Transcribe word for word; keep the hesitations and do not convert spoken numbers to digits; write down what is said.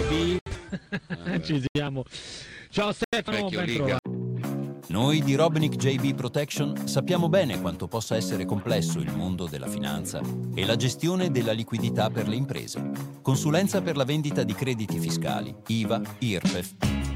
B. Ci siamo. Ciao Stefano, ben trovato. Noi di Robinick J B Protection sappiamo bene quanto possa essere complesso il mondo della finanza e la gestione della liquidità per le imprese. Consulenza per la vendita di crediti fiscali, I V A, I R P E F,